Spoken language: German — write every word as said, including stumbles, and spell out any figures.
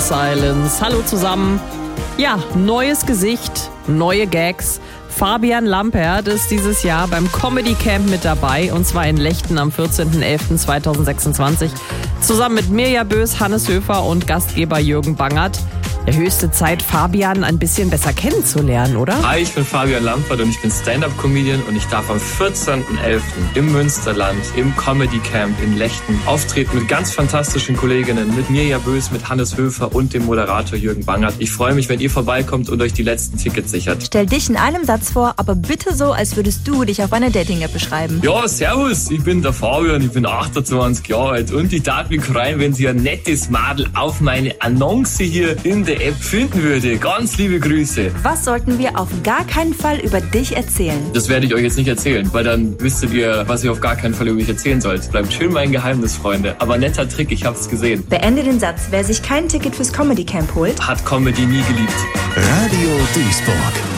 Silence. Hallo zusammen. Ja, neues Gesicht, neue Gags. Fabian Lampert ist dieses Jahr beim Comedy Camp mit dabei, und zwar in Lechten am vierzehnten elften zweitausendsechsundzwanzig. Zusammen mit Mirja Bös, Hannes Höfer und Gastgeber Jürgen Bangert. Der höchste Zeit, Fabian ein bisschen besser kennenzulernen, oder? Hi, ich bin Fabian Lampert und ich bin Stand-Up-Comedian und ich darf am vierzehnten elften im Münsterland im Comedy Camp in Lechten auftreten mit ganz fantastischen Kolleginnen, mit Mirja Bös, mit Hannes Höfer und dem Moderator Jürgen Bangert. Ich freue mich, wenn ihr vorbeikommt und euch die letzten Tickets sichert. Stell dich in einem Satz vor, aber bitte so, als würdest du dich auf einer Dating-App beschreiben. Ja, servus, ich bin der Fabian, ich bin achtundzwanzig Jahre alt und ich darf mich freuen, wenn Sie ein nettes Madel auf meine Annonce hier in der App finden würde. Ganz liebe Grüße. Was sollten wir auf gar keinen Fall über dich erzählen? Das werde ich euch jetzt nicht erzählen, weil dann wüsstet ihr, was ihr auf gar keinen Fall über mich erzählen sollt. Bleibt schön mein Geheimnis, Freunde. Aber netter Trick, ich hab's gesehen. Beende den Satz. Wer sich kein Ticket fürs Comedy Camp holt, hat Comedy nie geliebt. Radio Duisburg.